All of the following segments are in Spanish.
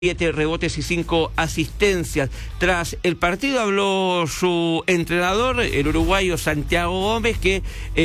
7 rebotes y 5 asistencias. Tras el partido habló su entrenador, el uruguayo Santiago Gómez, que,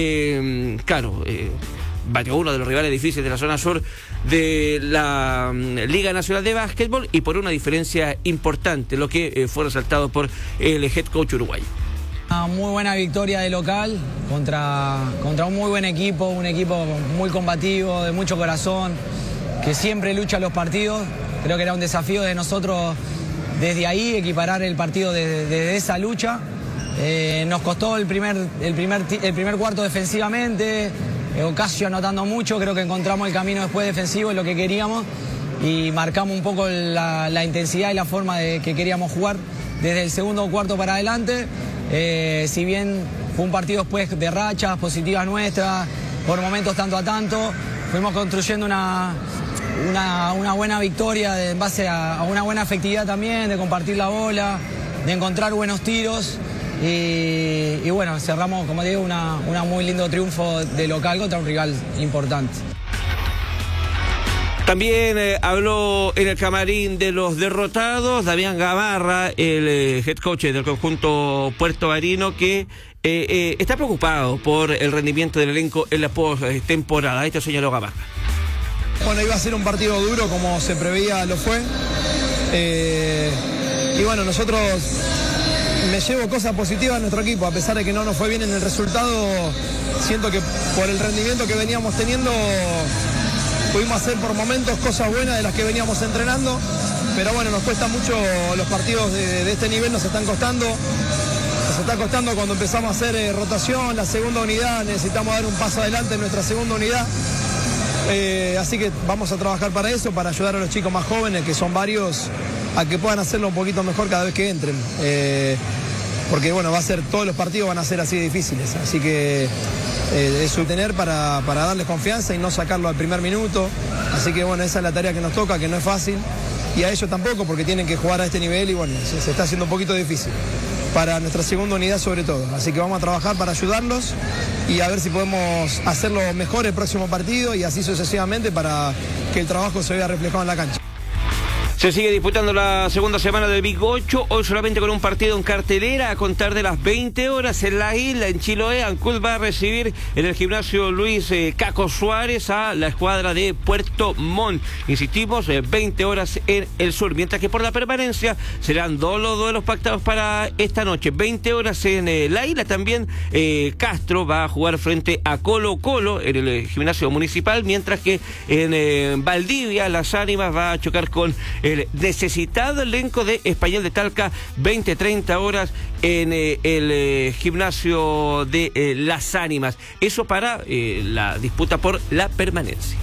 batió uno de los rivales difíciles de la zona sur de la Liga Nacional de Básquetbol y por una diferencia importante, lo que fue resaltado por el head coach uruguayo. Una muy buena victoria de local contra un muy buen equipo, un equipo muy combativo, de mucho corazón, que siempre lucha los partidos. Creo que era un desafío de nosotros desde ahí, equiparar el partido desde esa lucha. Nos costó el primer cuarto defensivamente, Ocasio anotando mucho, creo que encontramos el camino después defensivo, es lo que queríamos, y marcamos un poco la intensidad y la forma de que queríamos jugar desde el segundo cuarto para adelante. Si bien fue un partido después de rachas positivas nuestras, por momentos tanto a tanto, fuimos construyendo una buena victoria en base a una buena efectividad también, de compartir la bola, de encontrar buenos tiros y bueno, cerramos, como digo, una muy lindo triunfo de local contra un rival importante. También habló en el camarín de los derrotados Damián Gamarra, el head coach del conjunto puertomarino, que está preocupado por el rendimiento del elenco en la postemporada. Esto señaló Gamarra. Bueno, iba a ser un partido duro, como se preveía lo fue. Y bueno, nosotros, me llevo cosas positivas a nuestro equipo, a pesar de que no nos fue bien en el resultado. Siento que por el rendimiento que veníamos teniendo, pudimos hacer por momentos cosas buenas de las que veníamos entrenando. Pero bueno, nos cuesta mucho, los partidos de este nivel nos están costando. Nos está costando cuando empezamos a hacer rotación, la segunda unidad, necesitamos dar un paso adelante en nuestra segunda unidad. Así que vamos a trabajar para eso, para ayudar a los chicos más jóvenes, que son varios, a que puedan hacerlo un poquito mejor cada vez que entren. Porque bueno, todos los partidos van a ser así difíciles. Así que es tener para darles confianza y no sacarlo al primer minuto. Así que bueno, esa es la tarea que nos toca, que no es fácil. Y a ellos tampoco, porque tienen que jugar a este nivel y bueno, se está haciendo un poquito difícil. Para nuestra segunda unidad sobre todo. Así que vamos a trabajar para ayudarlos y a ver si podemos hacerlo mejor el próximo partido y así sucesivamente para que el trabajo se vea reflejado en la cancha. Se sigue disputando la segunda semana del Big 8, hoy solamente con un partido en cartelera a contar de las 20 horas en la isla, en Chiloé. Ancud va a recibir en el gimnasio Luis Caco Suárez a la escuadra de Puerto Montt. Insistimos, 20 horas en el sur, mientras que por la permanencia serán dos los duelos pactados para esta noche. 20 horas en la isla también. Castro va a jugar frente a Colo Colo en el gimnasio municipal, mientras que en Valdivia Las Ánimas va a chocar con el necesitado elenco de Español de Talca, 20-30 horas en el gimnasio de Las Ánimas. Eso para la disputa por la permanencia.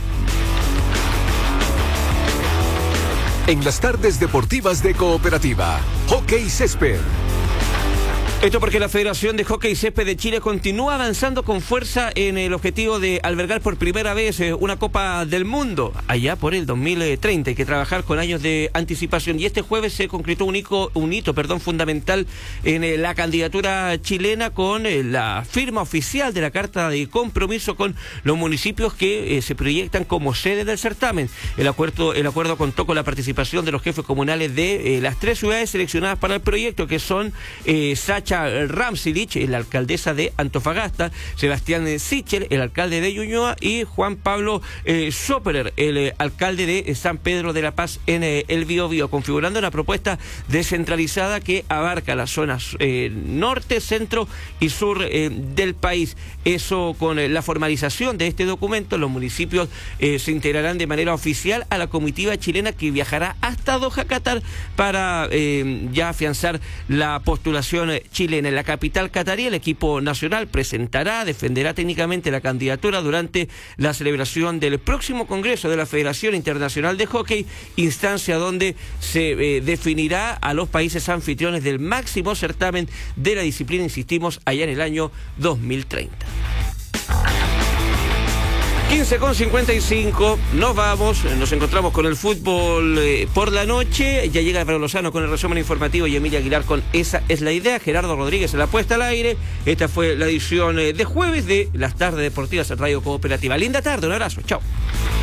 En las tardes deportivas de Cooperativa, Hockey Césped. Esto porque la Federación de Hockey Césped de Chile continúa avanzando con fuerza en el objetivo de albergar por primera vez una Copa del Mundo allá por el 2030. Hay que trabajar con años de anticipación y este jueves se concretó un hito fundamental en la candidatura chilena con la firma oficial de la carta de compromiso con los municipios que se proyectan como sede del certamen. El acuerdo contó con la participación de los jefes comunales de las 3 ciudades seleccionadas para el proyecto, que son Sacha Ramsilich, la alcaldesa de Antofagasta, Sebastián Sichel, el alcalde de Ñuñoa, y Juan Pablo Soperer, el alcalde de San Pedro de la Paz en el Biobío, configurando una propuesta descentralizada que abarca las zonas norte, centro y sur del país. Eso, con la formalización de este documento, los municipios se integrarán de manera oficial a la comitiva chilena que viajará hasta Doha, Qatar, para ya afianzar la postulación chilena. En la capital catarí, el equipo nacional defenderá técnicamente la candidatura durante la celebración del próximo Congreso de la Federación Internacional de Hockey, instancia donde se definirá a los países anfitriones del máximo certamen de la disciplina, insistimos, allá en el año 2030. 15:55, nos vamos, nos encontramos con el fútbol por la noche. Ya llega Álvaro Lozano con el resumen informativo y Emilia Aguilar con Esa es la idea. Gerardo Rodríguez en la puesta al aire. Esta fue la edición de jueves de las tardes deportivas en Radio Cooperativa. Linda tarde, un abrazo, chao.